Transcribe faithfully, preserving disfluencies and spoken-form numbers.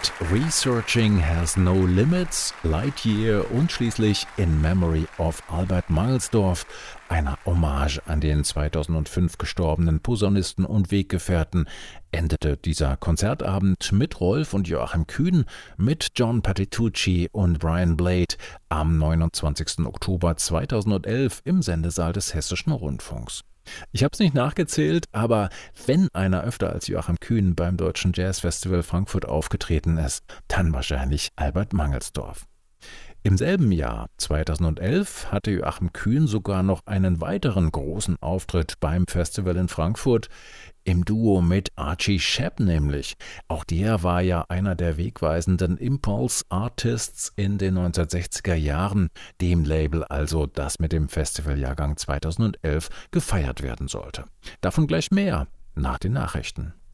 mit Researching Has No Limits, Lightyear und schließlich In Memory of Albert Mangelsdorf, einer Hommage an den zweitausendfünf gestorbenen Posaunisten und Weggefährten, endete dieser Konzertabend mit Rolf und Joachim Kühn, mit John Patitucci und Brian Blade am neunundzwanzigsten Oktober zweitausendelf im Sendesaal des Hessischen Rundfunks. Ich habe es nicht nachgezählt, aber wenn einer öfter als Joachim Kühn beim Deutschen Jazzfestival Frankfurt aufgetreten ist, dann wahrscheinlich Albert Mangelsdorf. Im selben Jahr, zweitausendelf, hatte Joachim Kühn sogar noch einen weiteren großen Auftritt beim Festival in Frankfurt, im Duo mit Archie Shepp nämlich. Auch der war ja einer der wegweisenden Impulse-Artists in den neunzehnhundertsechziger Jahren, dem Label also, das mit dem Festivaljahrgang zweitausendelf gefeiert werden sollte. Davon gleich mehr nach den Nachrichten.